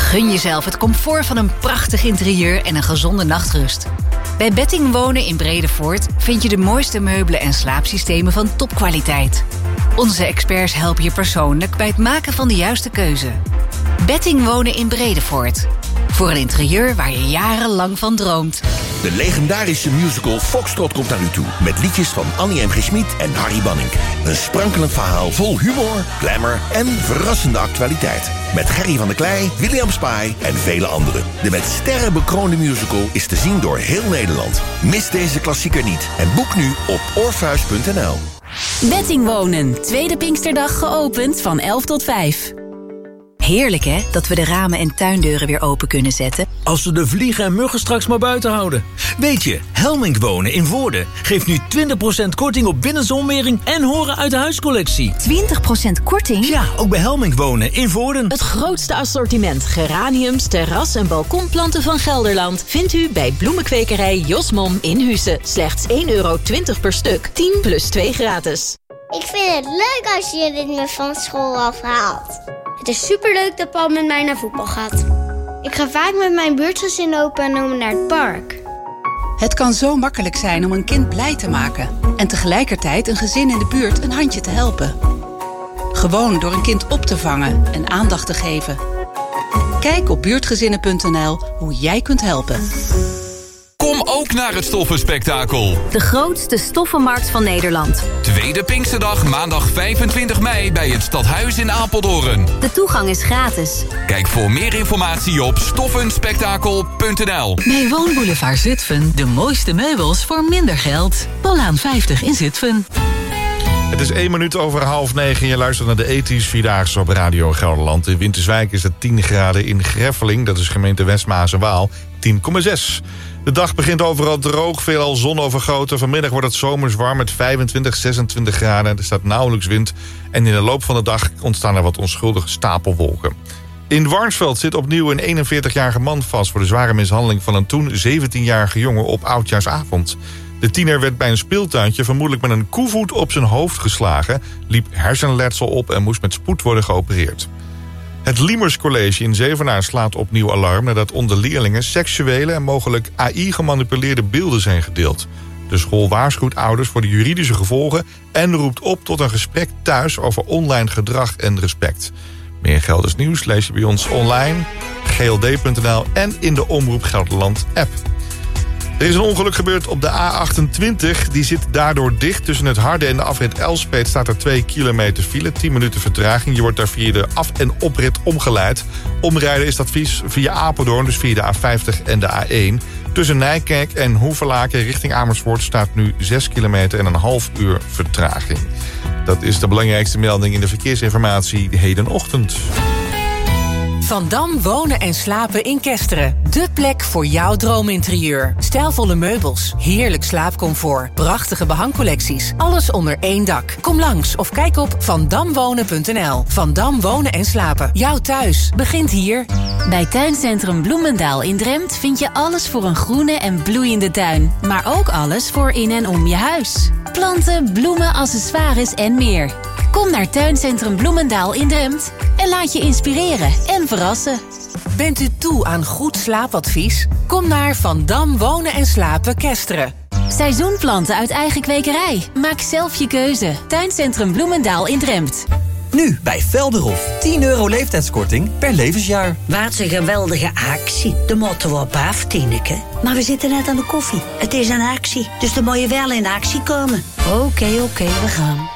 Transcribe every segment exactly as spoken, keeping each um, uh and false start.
Gun jezelf het comfort van een prachtig interieur en een gezonde nachtrust. Bij Betting Wonen in Bredevoort vind je de mooiste meubelen en slaapsystemen van topkwaliteit. Onze experts helpen je persoonlijk bij het maken van de juiste keuze. Betting Wonen in Bredevoort. Voor een interieur waar je jarenlang van droomt. De legendarische musical Foxtrot komt naar u toe. Met liedjes van Annie M G Schmid en Harry Banning. Een sprankelend verhaal vol humor, glamour en verrassende actualiteit. Met Gerry van der Klei, William Spy en vele anderen. De met sterren bekroonde musical is te zien door heel Nederland. Mis deze klassieker niet en boek nu op oorfuis punt n l. Betting Wonen, tweede Pinksterdag geopend van elf tot vijf. Heerlijk hè, dat we de ramen en tuindeuren weer open kunnen zetten. Als we de vliegen en muggen straks maar buiten houden. Weet je, Helmink Wonen in Voorde geeft nu twintig procent korting op binnenzonwering en horen uit de huiscollectie. twintig procent korting? Ja, ook bij Helmink Wonen in Voorden. Het grootste assortiment geraniums, terras- en balkonplanten van Gelderland vindt u bij bloemenkwekerij Josmom in Huissen. Slechts één euro twintig per stuk, tien plus twee gratis. Ik vind het leuk als je dit me van school afhaalt. Het is superleuk dat Paul met mij naar voetbal gaat. Ik ga vaak met mijn buurtgezin opa en oma naar het park. Het kan zo makkelijk zijn om een kind blij te maken en tegelijkertijd een gezin in de buurt een handje te helpen. Gewoon door een kind op te vangen en aandacht te geven. Kijk op buurtgezinnen punt n l hoe jij kunt helpen. Kom ook naar het Stoffenspektakel. De grootste stoffenmarkt van Nederland. Tweede Pinksterdag, maandag vijfentwintig mei bij het Stadhuis in Apeldoorn. De toegang is gratis. Kijk voor meer informatie op stoffenspektakel punt n l. Bij Woonboulevard Zutphen de mooiste meubels voor minder geld. Polaan vijftig in Zutphen. Het is één minuut over half negen. Je luistert naar de ethisch Vierdaagse op Radio Gelderland. In Winterswijk is het tien graden. In Greffeling, dat is gemeente Westmaas en Waal, tien komma zes. De dag begint overal droog, veelal zon overgoten. Vanmiddag wordt het zomers warm met vijfentwintig, zesentwintig graden. Er staat nauwelijks wind. En in de loop van de dag ontstaan er wat onschuldige stapelwolken. In Warnsveld zit opnieuw een eenenveertigjarige man vast voor de zware mishandeling van een toen zeventienjarige jongen op oudjaarsavond. De tiener werd bij een speeltuintje vermoedelijk met een koevoet op zijn hoofd geslagen, liep hersenletsel op en moest met spoed worden geopereerd. Het Liemers College in Zevenaar slaat opnieuw alarm nadat onder leerlingen seksuele en mogelijk A I-gemanipuleerde beelden zijn gedeeld. De school waarschuwt ouders voor de juridische gevolgen en roept op tot een gesprek thuis over online gedrag en respect. Meer Gelders nieuws lees je bij ons online, g l d punt n l en in de Omroep Gelderland app. Er is een ongeluk gebeurd op de A achtentwintig. Die zit daardoor dicht. Tussen het Harde en de afrit Elspeet staat er twee kilometer file. tien minuten vertraging. Je wordt daar via de af- en oprit omgeleid. Omrijden is advies via Apeldoorn, dus via de A vijftig en de A één. Tussen Nijkerk en Hoevelaken richting Amersfoort staat nu zes kilometer en een half uur vertraging. Dat is de belangrijkste melding in de verkeersinformatie hedenochtend. Van Dam wonen en slapen in Kesteren. De plek voor jouw droominterieur. Stijlvolle meubels, heerlijk slaapcomfort, prachtige behangcollecties. Alles onder één dak. Kom langs of kijk op van dam wonen punt n l. Van Dam wonen en slapen. Jouw thuis begint hier. Bij Tuincentrum Bloemendaal in Drempt vind je alles voor een groene en bloeiende tuin. Maar ook alles voor in en om je huis. Planten, bloemen, accessoires en meer. Kom naar Tuincentrum Bloemendaal in Drempt en laat je inspireren en verrassen. Bent u toe aan goed slaapadvies? Kom naar Van Dam wonen en slapen Kesteren. Seizoenplanten uit eigen kwekerij. Maak zelf je keuze. Tuincentrum Bloemendaal in Drempt. Nu bij Velderhof. tien euro leeftijdskorting per levensjaar. Wat een geweldige actie. De motto op af, Tineke. Maar we zitten net aan de koffie. Het is een actie, dus dan moet je wel in actie komen. Oké, okay, oké, okay, we gaan.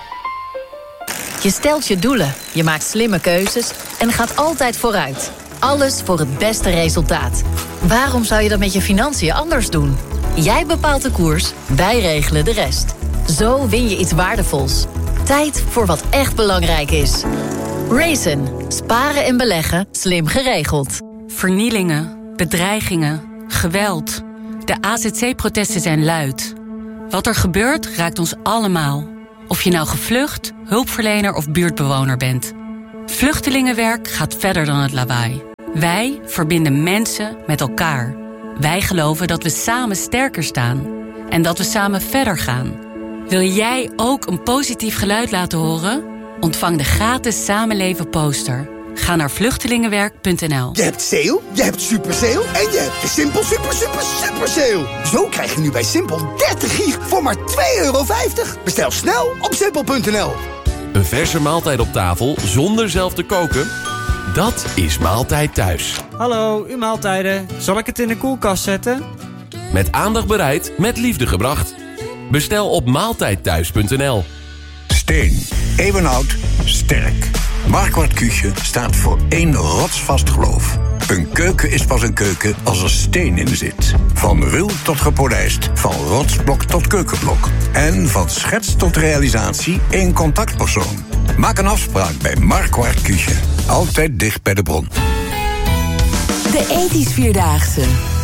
Je stelt je doelen, je maakt slimme keuzes en gaat altijd vooruit. Alles voor het beste resultaat. Waarom zou je dat met je financiën anders doen? Jij bepaalt de koers, wij regelen de rest. Zo win je iets waardevols. Tijd voor wat echt belangrijk is. Raisin. Sparen en beleggen, slim geregeld. Vernielingen, bedreigingen, geweld. De A Z C-protesten zijn luid. Wat er gebeurt, raakt ons allemaal. Of je nou gevlucht, hulpverlener of buurtbewoner bent. Vluchtelingenwerk gaat verder dan het lawaai. Wij verbinden mensen met elkaar. Wij geloven dat we samen sterker staan. En dat we samen verder gaan. Wil jij ook een positief geluid laten horen? Ontvang de gratis Samenleven poster. Ga naar vluchtelingenwerk punt n l. Je hebt sale, je hebt super sale en je hebt de Simpel super super super sale. Zo krijg je nu bij Simpel dertig gig voor maar twee euro vijftig. Bestel snel op simpel punt n l. Een verse maaltijd op tafel zonder zelf te koken? Dat is Maaltijd Thuis. Hallo, uw maaltijden. Zal ik het in de koelkast zetten? Met aandacht bereid, met liefde gebracht. Bestel op maaltijdthuis punt n l. Steen. Eeuwenoud. Sterk. Marquardt Küche staat voor één rotsvast geloof. Een keuken is pas een keuken als er steen in zit. Van ruw tot gepolijst, van rotsblok tot keukenblok. En van schets tot realisatie één contactpersoon. Maak een afspraak bij Marquardt Küche. Altijd dicht bij de bron. De Ethisch Vierdaagse.